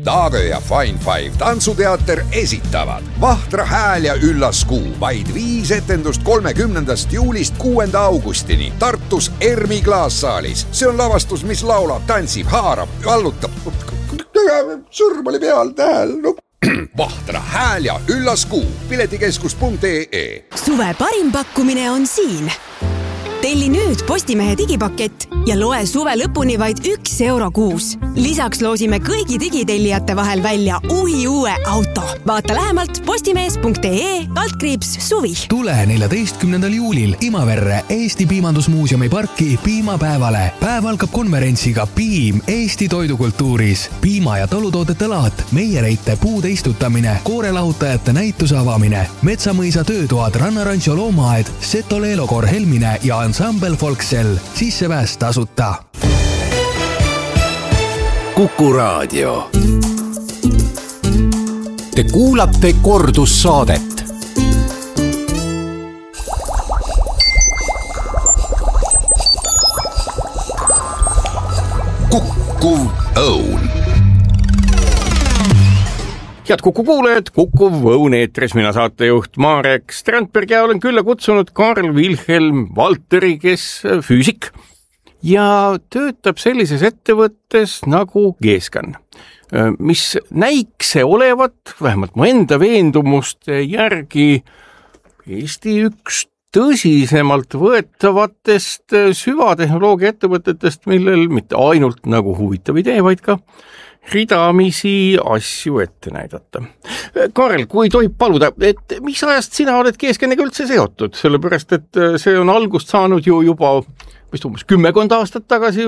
Daage ja Fine Five tantsuteater esitavad Vahtra hääl ja üllas kuu. Vaid 5 etendust 30. juulist 6. augustini Tartus Ermi klaassaalis. See on lavastus, mis laulab, tantsib, haarab, vallutab. Sõrm oli peal tähel. Vahtra hääl ja üllas kuu. Piletikeskus.ee. Suve parim pakkumine on siin. Telli nüüd Postimehe digipakett ja loe suve lõpuni vaid €1 kuus. Lisaks loosime kõigi digitellijate vahel välja uue auto. Vaata lähemalt postimees.ee/suvi. Tule 14. juulil Imaverre Eesti Piimandusmuuseumi parki piimapäevale. Päev algab konverentsiga Piim Eesti toidukultuuris. Piima- ja tolutoodete laat, meiereite puude istutamine, koorelahutajate näituse avamine, Metsamõisa töötoad, Rannarancho loomaaed, Seto Leelokor Helmine ja Ansambel Folksel. Sissepääs tasuta. Kuku Raadio. Te kuulate kordussaadet. Kuku Õun. Head Kuku kuulajad, Kukuv Õun eetris, mina saatejuht Marek Strandberg ja olen külla kutsunud Karl Wilhelm Valteri, kes füüsik ja töötab sellises ettevõttes nagu G-Scan, mis näikse olevat, vähemalt mu enda veendumuste järgi, Eesti üks tõsisemalt võetavatest süvatehnoloogia ettevõtetest, millel mitte ainult nagu huvitav idee, vaid ka ridamisi asju ette näidata. Karel, kui tohib paluda, et mis ajast sina oled G-Scaniga üldse seotud? Sellepärast, et see on algust saanud ju juba vist umbes 10 aastat tagasi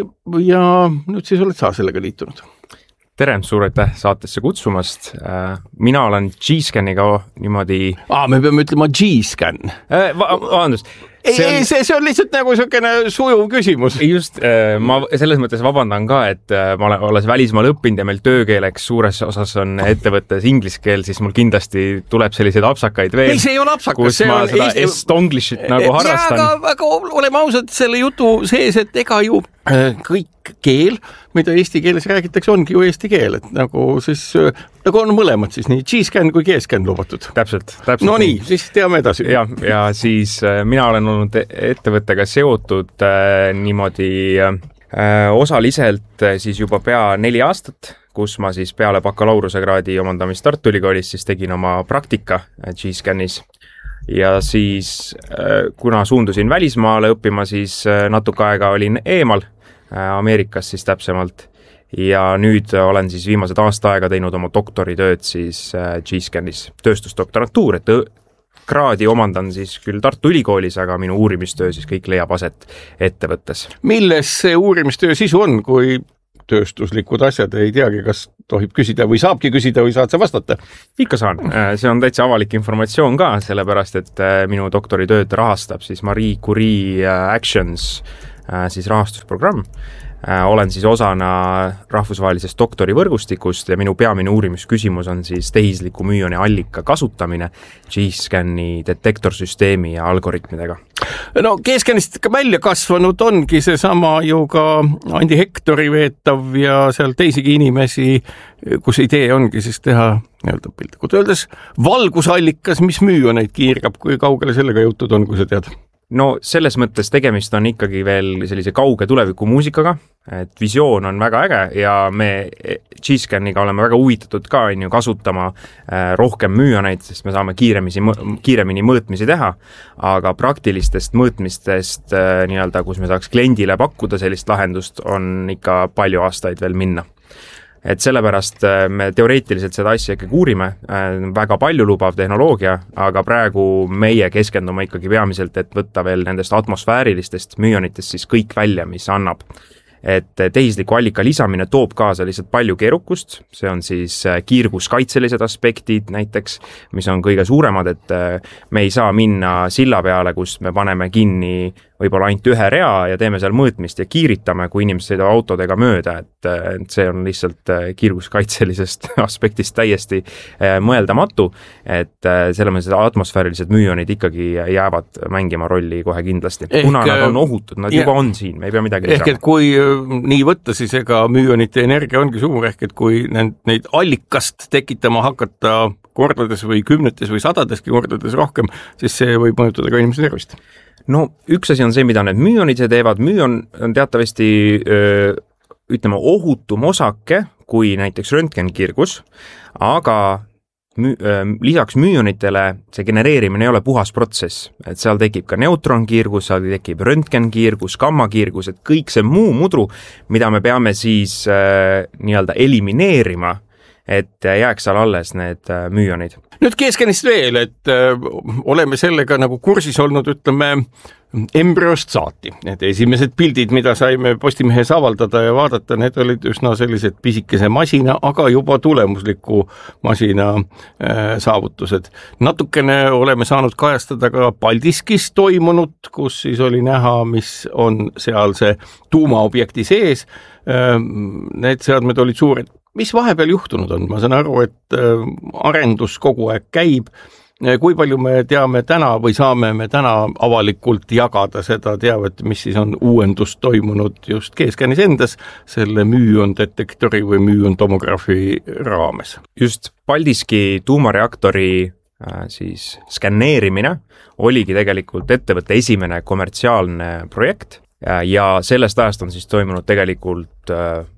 ja nüüd siis oled sa sellega liitunud. Tere, suur aitäh saatesse kutsumast. Mina olen G-Scaniga niimoodi... me peame ütlema G-Scan. Vabandust. See on lihtsalt nagu selline sujuv küsimus. Just, ma selles mõttes vabandan ka, et ma olen välismaal õppinud ja meil töökeeleks suures osas on ettevõttes inglise keel, siis mul kindlasti tuleb selliseid apsakaid veel. Ei, see ei ole apsakas. Kus ma seda estonglishit nagu harrastan. Aga oleme ausad selle jutu sees, et ega ju kõik keel, mida eesti keeles räägitakse, ongi ju eesti keel, et nagu siis nagu on mõlemad siis nii G-Scan kui G-Scan lubatud. Täpselt. No nii, siis teame edasi. Ja siis mina olen olnud ettevõttega seotud niimoodi osaliselt siis juba pea 4 aastat, kus ma siis peale bakalaureusekraadi omandamist Tartu Ülikoolis siis tegin oma praktika G-Scanis. Ja siis kuna suundusin välismaale õppima, siis natuke aega olin eemal Ameerikas siis täpsemalt ja nüüd olen siis viimased aasta aega teinud oma doktoritööd siis G-Scanis, tööstusdoktorantuur, et kraadi omandan siis küll Tartu Ülikoolis, aga minu uurimistöö siis kõik leiab aset ettevõttes. Milles see uurimistöö sisu on, kui tööstuslikud asjad ei teagi, kas tohib küsida või saabki küsida või saad sa vastata? Ikka saan. See on täitsa avalik informatsioon ka, sellepärast et minu doktoritööd rahastab siis Marie Curie Actions siis rahastusprogramm. Olen siis osana rahvusvahelisest doktorivõrgustikust ja minu peamine uurimisküsimus on siis tehisliku müüoni allika kasutamine G-Scani detektorsüsteemi ja algoritmidega. No G-Scanist ka välja kasvanud ongi see sama ju ka Andi Hektori veetav ja seal teisigi inimesi, kus idee ongi siis teha piltlikult öeldes valgusallikas, mis müüoneid kiirgab, kui kaugele sellega jõutud on, kui sa tead? No selles mõttes tegemist on ikkagi veel sellise kauge tuleviku muusikaga, et visioon on väga äge ja me G-Scaniga oleme väga huvitatud ka kasutama rohkem müüoneid, sest me saame kiiremini mõõtmisi teha, aga praktilistest mõõtmistest nii-öelda, kus me saaks kliendile pakkuda sellist lahendust, on ikka palju aastaid veel minna. Et sellepärast me teoreetiliselt seda asja ikkagi uurime, väga palju lubav tehnoloogia, aga praegu meie keskendume ikkagi peamiselt, et võtta veel nendest atmosfäärilistest müüonitest siis kõik välja, mis annab. Et tehisliku allika lisamine toob kaasa lihtsalt palju keerukust, see on siis kiirguskaitselised aspektid näiteks, mis on kõige suuremad, et me ei saa minna silla peale, kus me paneme kinni võib-olla ainult ühe rea ja teeme seal mõõtmist ja kiiritame, kui inimesed sõidavad autodega mööda, et see on lihtsalt kiirguskaitselisest aspektist täiesti mõeldamatu, et selles mõttes atmosfäärilised müüonid ikkagi jäävad mängima rolli kohe kindlasti. Kuna nad on ohutud, nad juba on siin, me ei pea midagi lisama. Ehk et kui nii võtta, siis ega müüonite energia ongi suur, ehk et kui neid allikast tekitama hakata kordades või kümnetes või sadadeski kordades rohkem, siis see võib mõjutada ka inimese tervist. No üks asi on see, mida need müüonid teevad. Müüon on teatavasti ütleme ohutum osake kui näiteks röntgenkiirgus, aga lisaks müüonitele see genereerimine ei ole puhas protsess, et seal tekib ka neutronkiirgus, seal tekib röntgenkiirgus, gammakiirgus, et kõik see muu mudru, mida me peame siis nii-öelda elimineerima, et jääks seal alles need müüonid. Nüüd keeskenist veel, et oleme sellega nagu kursis olnud, ütleme, embryost saati. Need esimesed pildid, mida saime Postimehes avaldada ja vaadata, need olid üsna sellised pisikese masina, aga juba tulemusliku masina saavutused. Natukene oleme saanud kajastada ka Paldiskis toimunut, kus siis oli näha, mis on seal see tuumaobjekti sees. Need seadmed olid suured. Mis vahepeal juhtunud on? Ma saan aru, et arendus kogu aeg käib. Kui palju me teame täna või saame me täna avalikult jagada seda teavet, mis siis on uuendust toimunud just keeskänis endas selle müüondetektori või müüontomograafi raames? Just Paldiski tuumareaktori siis skanneerimine oligi tegelikult ettevõtte esimene kommertsiaalne projekt. Ja sellest ajast on siis toimunud tegelikult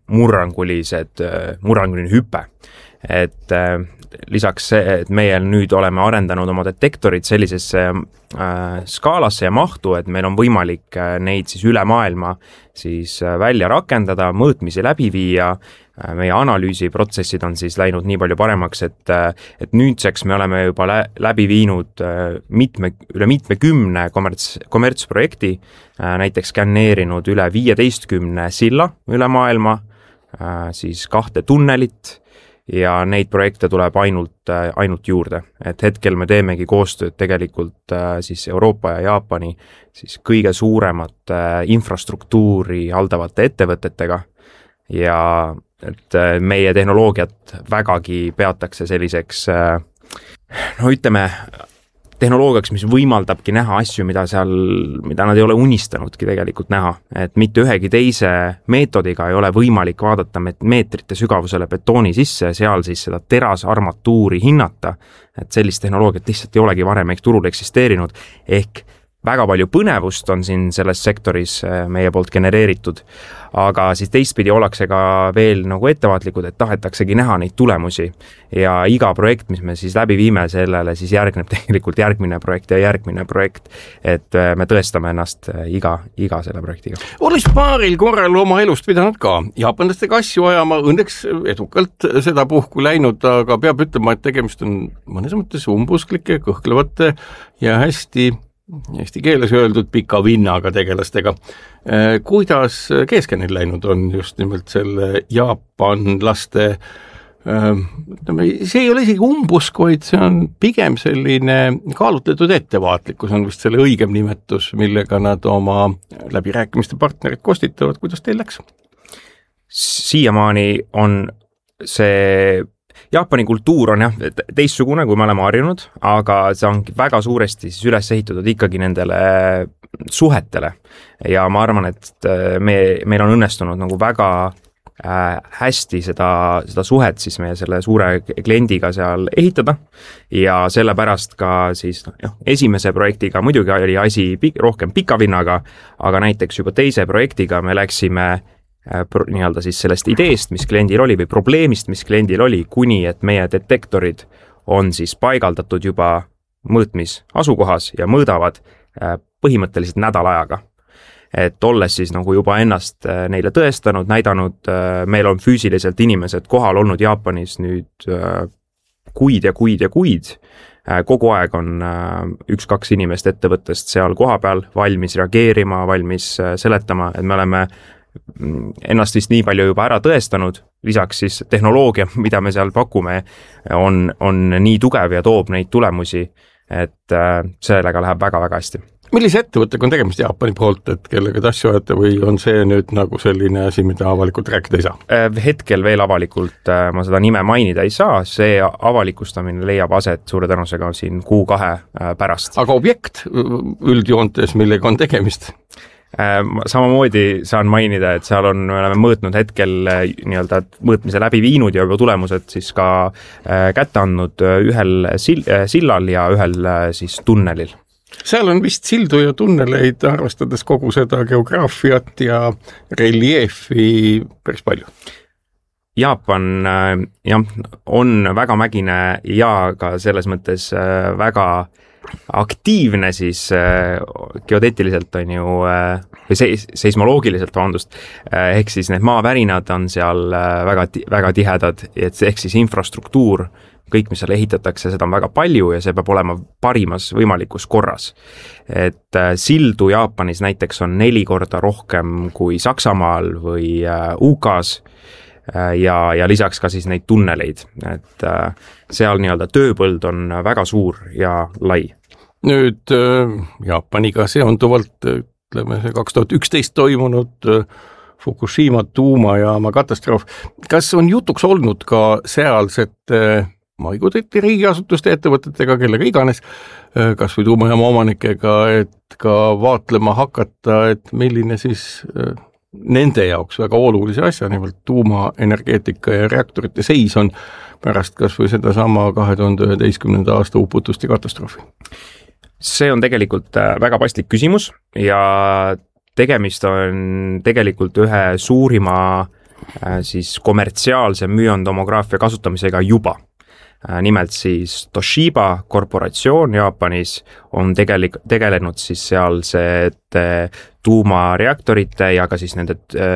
murranguline hüpe. Et lisaks see, et meie nüüd oleme arendanud oma detektorid sellisesse skaalasse ja mahtu, et meil on võimalik neid siis üle maailma siis välja rakendada, mõõtmisi läbi viia, meie analüüsiprotsessid on siis läinud nii palju paremaks, et nüüdseks me oleme juba läbi viinud üle mitmekümne kommertsprojekti, näiteks skanneerinud üle 15 silla üle maailma, siis 2 tunnelit ja neid projekte tuleb ainult juurde. Et hetkel me teemegi koostööd tegelikult siis Euroopa ja Jaapani siis kõige suuremat infrastruktuuri haldavate ettevõtetega ja et meie tehnoloogiat vägagi peatakse selliseks, no ütleme, tehnoloogiaks, mis võimaldabki näha asju, mida nad ei ole unistanudki tegelikult näha. Et mitte ühegi teise meetodiga ei ole võimalik vaadata meetrite sügavusele betooni sisse ja seal siis seda terasarmatuuri hinnata. Et sellist tehnoloogiat lihtsalt ei olegi varem turul eksisteerinud. Ehk väga palju põnevust on siin selles sektoris meie poolt genereeritud, aga siis teistpidi ollakse ka veel nagu ettevaatlikud, et tahetaksegi näha neid tulemusi ja iga projekt, mis me siis läbi viime, sellele siis järgneb tegelikult järgmine projekt, et me tõestame ennast iga selle projektiga. Olis paaril korral oma elust pidanud ka jaapanlastega asju ajama, õnneks edukalt seda puhku läinud, aga peab ütlema, et tegemist on mõnes mõttes umbusklike, kõhklevate ja hästi eesti keeles öeldud pika vinnaga tegelastega. Kuidas keeskenil läinud on just nimelt selle jaapanlaste, see ei ole isegi umbusk, vaid see on pigem selline kaalutletud ettevaatlikkus, on vist selle õigem nimetus, millega nad oma läbirääkimiste partnerid kostitavad. Kuidas teil läks? Siiamaani on see Jaapani kultuur on teistsugune, kui me oleme harjunud, aga see on väga suuresti siis üles ehitatud ikkagi nendele suhetele ja ma arvan, et meil on õnnestunud nagu väga hästi seda suhet siis meie selle suure kliendiga seal ehitada ja sellepärast ka siis esimese projektiga muidugi oli asi rohkem pika vinnaga, aga näiteks juba teise projektiga me läksime nii-öelda siis sellest ideest, mis kliendil oli või probleemist, mis kliendil oli, kuni et meie detektorid on siis paigaldatud juba mõõtmis asukohas ja mõõdavad põhimõtteliselt nädala ajaga. Et olles siis nagu juba ennast neile tõestanud, näidanud, meil on füüsiliselt inimesed kohal olnud Jaapanis nüüd kuid ja kuid. Kogu aeg on 1-2 inimest ettevõttest seal koha peal valmis reageerima, valmis seletama, et me oleme ennast vist nii palju juba ära tõestanud, lisaks siis tehnoloogia, mida me seal pakume, on nii tugev ja toob neid tulemusi, et sellega läheb väga-väga hästi. Millise ettevõttega on tegemist Jaapani poolt, et kellega te asju ajate või on see nüüd nagu selline asi, mida avalikult rääkida ei saa? Hetkel veel avalikult ma seda nime mainida ei saa, see avalikustamine leiab aset suure tõenäosusega siin 2 pärast. Aga objekt üldjoontes, millega on tegemist? Samamoodi saan mainida, et seal me oleme mõõtnud hetkel nii-öelda mõõtmise läbi viinud ja juba tulemused siis ka kätte andnud ühel sillal ja ühel siis tunnelil. Seal on vist sildu ja tunneleid, arvestades kogu seda geograafiat ja reljeefi päris palju. Jaapan on väga mägine ja ka selles mõttes väga aktiivne siis geodeetiliselt on ju, või seismoloogiliselt, ehk siis need maavärinad on seal väga tihedad, ehk siis infrastruktuur, kõik, mis seal ehitatakse, seda on väga palju ja see peab olema parimas võimalikus korras. Et sildu Jaapanis näiteks on 4 korda rohkem kui Saksamaal või UK-s ja lisaks ka siis neid tunneleid, et seal nii-öelda tööpõld on väga suur ja lai. Nüüd Jaapaniga seonduvalt, ütleme see 2011 toimunud Fukushima tuumajaama katastroof, kas on jutuks olnud ka sealsete maigudeti riigiasutuste ettevõtetega, kellega iganes, kas või tuumajaama omanikega, et ka vaatlema hakata, et milline siis nende jaoks väga olulise asja, nimelt tuumaenergeetika ja reaktorite seis on pärast kas või seda sama 2011. aasta uputust ja katastroofi? See on tegelikult väga paslik küsimus ja tegemist on tegelikult ühe suurima siis kommertsiaalse müontomograafia kasutamisega juba. Nimelt siis Toshiba korporatsioon Jaapanis on tegelenud siis sealsete tuumareaktorite ja ka siis nende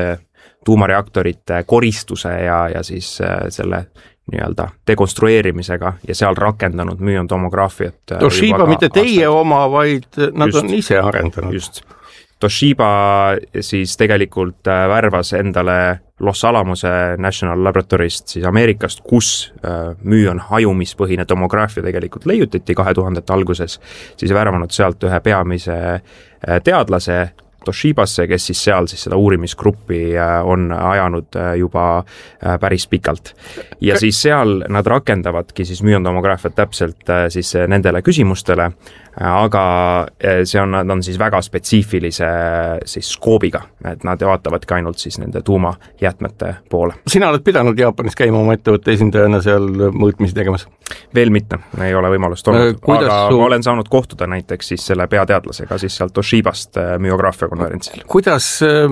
tuumareaktorite koristuse ja siis selle nii-öelda dekonstrueerimisega ja seal rakendanud müontomograafiat. Toshiba mitte teie oma, vaid nad on ise arendanud. Just. Toshiba siis tegelikult värvas endale Los Alamose National Laboratorist siis Ameerikast, kus müün hajumispõhine tomograafia tegelikult leiutati 2000 alguses, siis värvanud sealt ühe peamise teadlase Toshibasse, kes siis seal siis seda uurimisgruppi on ajanud juba päris pikalt. Ja siis seal nad rakendavadki siis müontomograafiat täpselt siis nendele küsimustele, aga nad on siis väga spetsiifilise siis skoobiga, et nad vaatavadki ainult siis nende tuumajäätmete poole. Sina oled pidanud Jaapanis käima oma ettevõtte esindajana seal mõõtmisi tegemas? Veel mitte, ei ole võimalust olnud, aga ma olen saanud kohtuda näiteks siis selle peateadlasega siis sealt Toshibast müograafia konverentsil. Kuidas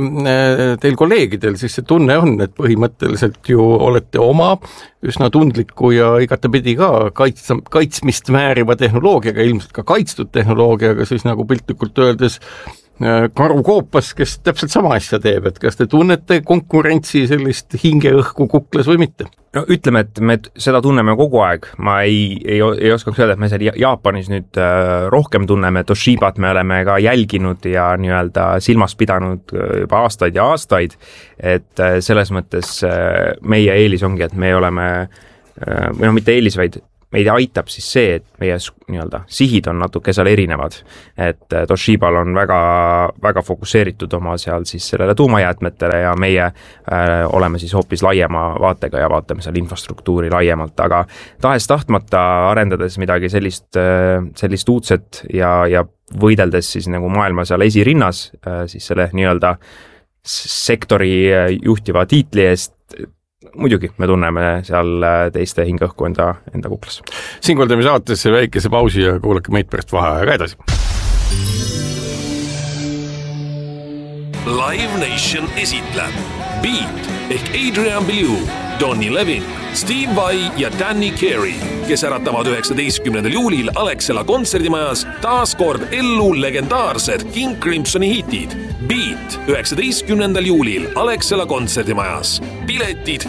teil kolleegidel siis see tunne on, et põhimõtteliselt ju olete oma üsna tundliku ja igatepidi ka kaitsmist määriva tehnoloogiaga, ilmselt ka kaitstud tehnoloogiaga, siis nagu piltlikult öeldes karukoopas, kes täpselt sama asja teeb, et kas te tunnete konkurentsi sellist hingeõhku kukles või mitte? No, ütleme, et me seda tunneme kogu aeg, ma ei oskaks öelda, et me seal Jaapanis nüüd rohkem tunneme, Toshibat me oleme ka jälginud ja nii-öelda silmas pidanud juba aastaid ja aastaid, et selles mõttes meie eelis ongi, et me oleme, või mitte eelis, vaid meid aitab siis see, et meie nii-öelda sihid on natuke seal erinevad, et Toshibal on väga, väga fokusseeritud oma seal siis sellele tuumajäätmetele ja meie oleme siis hoopis laiema vaatega ja vaatame seal infrastruktuuri laiemalt, aga tahes-tahtmata arendades midagi sellist uudset ja võideldes siis nagu maailma seal esirinnas siis selle nii-öelda sektori juhtiva tiitli eest, muidugi me tunneme seal teiste hingeõhku enda kuklas. Siinkohal teeme saatesse väikese pausi ja kuulake meid pärast vaheajaga edasi. Live Nation esitleb Beat ehk Adrian Belew, Donny Levin, Steve Vai ja Danny Carey, kes äratavad 19. juulil Alexela kontserdimajas taas kord ellu legendaarsed King Crimsoni hitid. Beat 19. juulil Alexela kontserdimajas. Piletid